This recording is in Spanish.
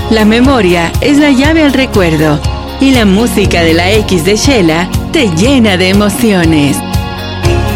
La memoria es la llave al recuerdo y la música de la X de Shela te llena de emociones.